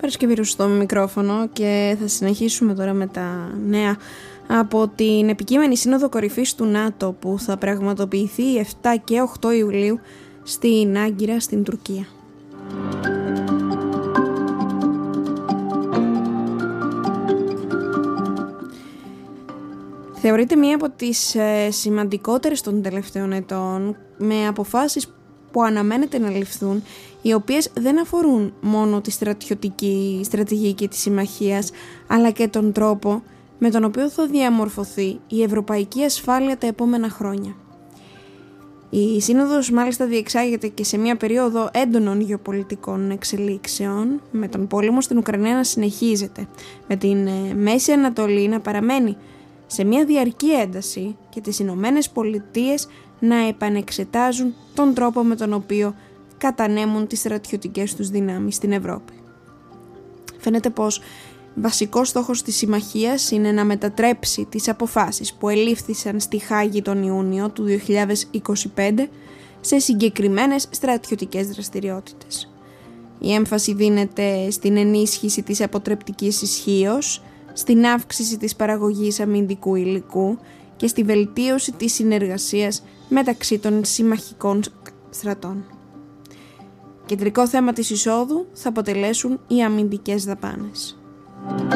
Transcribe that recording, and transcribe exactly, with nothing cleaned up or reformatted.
Παρασκευή στο μικρόφωνο και θα συνεχίσουμε τώρα με τα νέα από την επικείμενη Σύνοδο Κορυφής του ΝΑΤΟ που θα πραγματοποιηθεί επτά και οκτώ Ιουλίου στην Άγκυρα στην Τουρκία. Θεωρείται μία από τις ε, σημαντικότερες των τελευταίων ετών, με αποφάσεις που αναμένεται να ληφθούν, οι οποίες δεν αφορούν μόνο τη στρατιωτική στρατηγική της συμμαχίας, αλλά και τον τρόπο με τον οποίο θα διαμορφωθεί η ευρωπαϊκή ασφάλεια τα επόμενα χρόνια. Η Σύνοδος μάλιστα διεξάγεται και σε μια περίοδο έντονων γεωπολιτικών εξελίξεων, με τον πόλεμο στην Ουκρανία να συνεχίζεται, με την Μέση Ανατολή να παραμένει σε μια διαρκή ένταση και τις Ηνωμένες Πολιτείες να επανεξετάζουν τον τρόπο με τον οποίο κατανέμουν τις στρατιωτικές τους δυνάμεις στην Ευρώπη. Φαίνεται πως βασικός στόχος της συμμαχίας είναι να μετατρέψει τις αποφάσεις που ελήφθησαν στη Χάγη τον Ιούνιο του δύο χιλιάδες είκοσι πέντε σε συγκεκριμένες στρατιωτικές δραστηριότητες. Η έμφαση δίνεται στην ενίσχυση της αποτρεπτικής ισχύως, στην αύξηση της παραγωγής αμυντικού υλικού και στη βελτίωση της συνεργασίας μεταξύ των συμμαχικών στρατών. Κεντρικό θέμα της εισόδου θα αποτελέσουν οι αμυντικές δαπάνες.